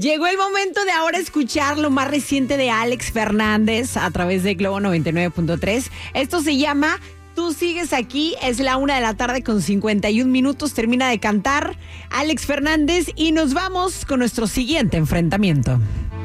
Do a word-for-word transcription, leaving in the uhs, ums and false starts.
Llegó el momento de ahora escuchar lo más reciente de Alex Fernández a través de Globo noventa y nueve punto tres. Esto se llama Tú sigues aquí, es la una de la tarde con cincuenta y un minutos, termina de cantar Alex Fernández y nos vamos con nuestro siguiente enfrentamiento.